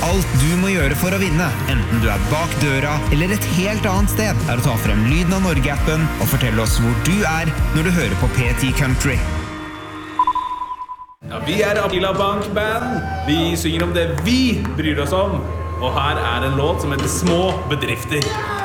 Alt du må gjøre for å vinne, enten du bak døra eller et helt annet sted, å ta frem Lyden av Norge-appen og fortelle oss hvor du når du hører på P10 Country. Ja, vi Aprila Bank Band. Vi synger om det vi bryr oss om. Og her en låt som heter Små bedrifter.